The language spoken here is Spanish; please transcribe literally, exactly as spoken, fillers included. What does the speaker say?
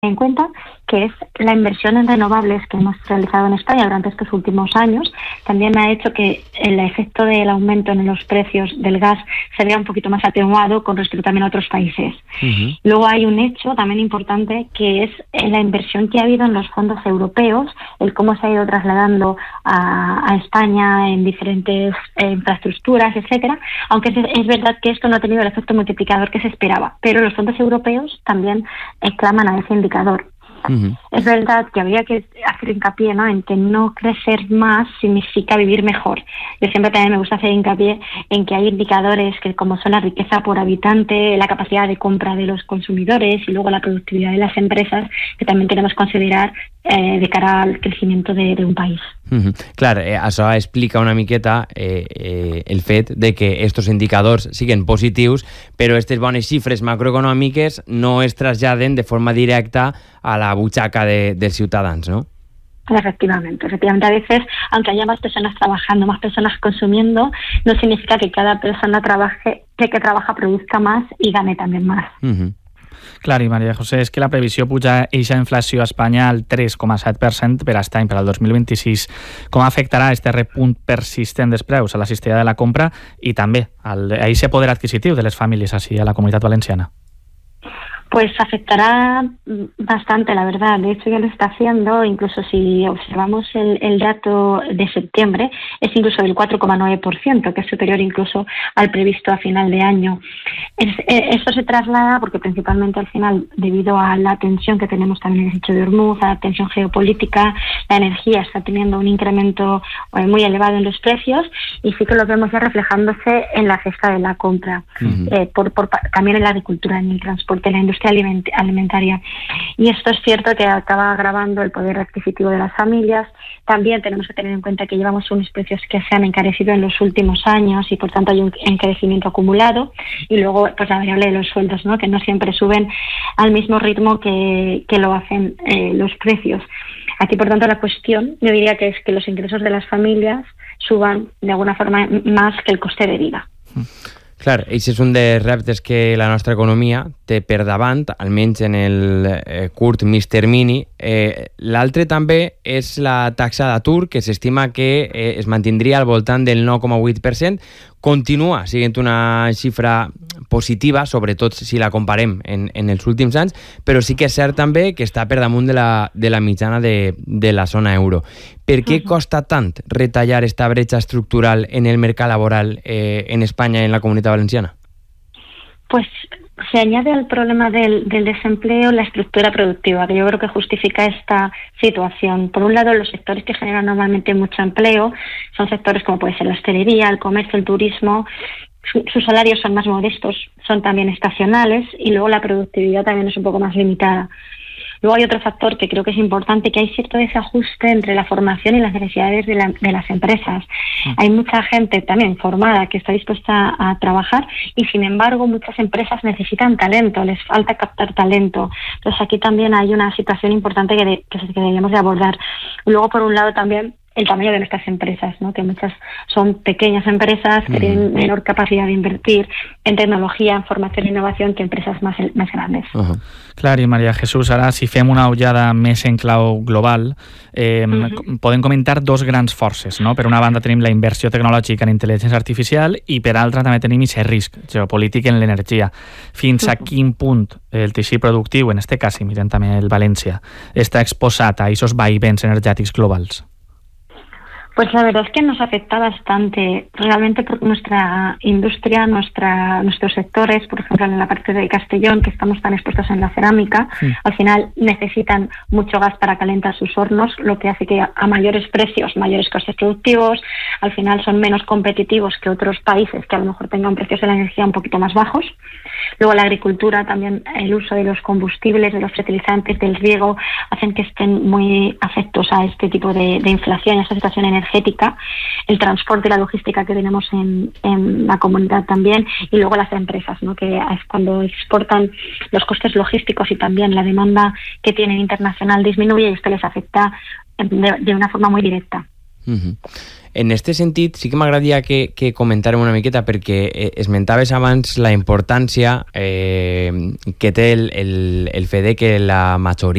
en cuenta, que es la inversión en renovables que hemos realizado en España durante estos últimos años. También ha hecho que el efecto del aumento en los precios del gas se vea un poquito más atenuado con respecto también a otros países. Uh-huh. Luego hay un hecho también importante, que es la inversión que ha habido en los fondos europeos, el cómo se ha ido trasladando a, a España en diferentes eh, infraestructuras, etcétera. Aunque es, es verdad que esto no ha tenido el efecto multiplicador que se esperaba, pero los fondos europeos también exclaman a ese indicador. Uh-huh. Es verdad que habría que hacer hincapié, ¿no?, en que no crecer más significa vivir mejor. Yo siempre también me gusta hacer hincapié en que hay indicadores que, como son la riqueza por habitante, la capacidad de compra de los consumidores y luego la productividad de las empresas, que también tenemos que considerar eh, de cara al crecimiento de, de un país. Mm-hmm. Clar, eh, això explica una miqueta eh, eh, el fet de que estos indicadors siguen positius, però aquestes bones xifres macroeconòmiques no es traslladen de forma directa a la butxaca de, dels ciutadans, ¿no? Efectivamente, efectivamente. A veces, aunque haya más personas trabajando, más personas consumiendo, no significa que cada persona trabaje, que, que trabaja produzca más y gane también más. Mm-hmm. Clar, i Maria José, és que la previsió puja eixa inflació a Espanya al tres coma set per cent per aquest any, per al dos mil vint-i-sis. Com afectarà este repunt persistent dels preus a la cistella de la compra i també a aquest poder adquisitiu de les famílies així a la Comunitat Valenciana? Pues afectará bastante, la verdad. De hecho, ya lo está haciendo. Incluso si observamos el, el dato de septiembre, es incluso del cuatro coma nueve por ciento, que es superior incluso al previsto a final de año. Es, esto se traslada porque principalmente al final, debido a la tensión que tenemos también en el estrecho de Hormuz, a la tensión geopolítica, la energía está teniendo un incremento muy elevado en los precios, y sí que lo vemos ya reflejándose en la cesta de la compra, uh-huh. eh, por, por, también en la agricultura, en el transporte, en la industria alimentaria. Y esto es cierto que acaba agravando el poder adquisitivo de las familias. También tenemos que tener en cuenta que llevamos unos precios que se han encarecido en los últimos años y por tanto hay un encarecimiento acumulado, y luego pues la variable de los sueldos, ¿no?, que no siempre suben al mismo ritmo que, que lo hacen eh, los precios. Aquí, por tanto, la cuestión, yo diría que es que los ingresos de las familias suban de alguna forma más que el coste de vida. Clar, aquest és un dels reptes que la nostra economia té per davant, almenys en el eh, curt mig termini. Eh, L'altre també és la taxa d'atur, que s'estima que eh, es mantindria al voltant del nou coma vuit per cent. Continua sent una xifra positiva, sobretot si la comparem en, en els últims anys, però sí que és cert també que està per damunt de la, de la mitjana de, de la zona euro. Per què costa tant retallar esta bretxa estructural en el mercat laboral eh, en Espanya i en la Comunitat Valenciana? Pues se añade al problema del, del desempleo la estructura productiva, que yo creo que justifica esta situación. Por un lado, los sectores que generan normalmente mucho empleo son sectores como puede ser la hostelería, el comercio, el turismo. Su, sus salarios son más modestos, son también estacionales, y luego la productividad también es un poco más limitada. Luego hay otro factor que creo que es importante, que hay cierto desajuste entre la formación y las necesidades de, la, de las empresas. Sí. Hay mucha gente también formada que está dispuesta a trabajar, y sin embargo muchas empresas necesitan talento, les falta captar talento. Entonces aquí también hay una situación importante que, de, que deberíamos de abordar. Luego, por un lado, también el tamaño de nuestras empresas, ¿no?, que muchas son pequeñas empresas que mm. tienen menor capacidad de invertir en tecnología, en formación e innovación que empresas más, más grandes. Uh-huh. Clar, i Maria Jesús, ara si fem una ullada més en clau global, eh, uh-huh. podem comentar dos grans forces, no? Per una banda tenim la inversió tecnològica en intel·ligència artificial, i per altra també tenim aquest risc geopolític en l'energia. Fins uh-huh. a quin punt el teixit productiu, en este cas, i mirem també el València, està exposat a aquests vaivens energètics globals? Pues la verdad es que nos afecta bastante. Realmente por nuestra industria, nuestra, nuestros sectores, por ejemplo en la parte de Castellón, que estamos tan expuestos en la cerámica, sí. al final necesitan mucho gas para calentar sus hornos, lo que hace que a mayores precios, mayores costes productivos, al final son menos competitivos que otros países que a lo mejor tengan precios de la energía un poquito más bajos. Luego la agricultura, también el uso de los combustibles, de los fertilizantes, del riego, hacen que estén muy afectos a este tipo de, de inflación, a esta situación energética. El transporte y la logística que tenemos en, en la comunidad también, y luego las empresas, ¿no?, que es cuando exportan, los costes logísticos y también la demanda que tienen internacional disminuye, y esto les afecta de, de una forma muy directa. Uh-huh. En aquest sentit, sí que m'agradaria que, que comentàrem una miqueta, perquè esmentaves abans la importància eh, que té el, el, el fet de que la majoria